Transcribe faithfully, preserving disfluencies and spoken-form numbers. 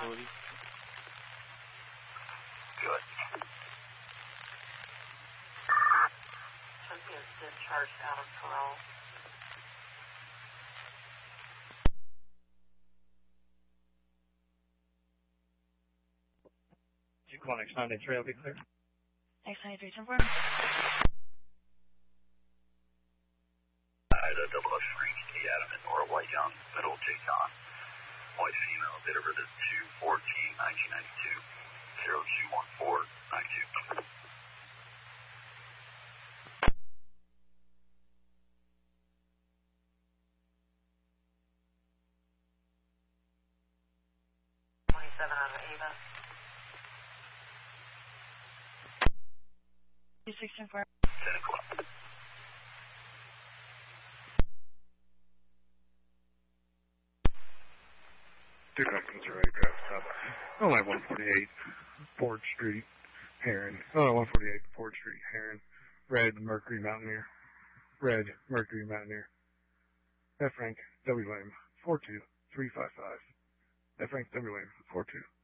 facility. Good. Should be discharged out of parole. Did you call X ninety-three? I'll be clear. X ninety-three, ten four. Ida double F three, K Adam and Nora White Young, middle J Con. White female, date of birth is two fourteen nineteen ninety-two, zero two one four nine two. twenty-seven out of Ava. two six ten four. ten o'clock. Two Falcons are ready, craft stop. Oh, like one forty-eight, Ford Street, Heron. Oh, one forty-eight, Ford Street, Heron. Red, Mercury Mountaineer. Red, Mercury Mountaineer. F. Frank, W. Lame, four two three five five. F. Frank, W. Lame, four two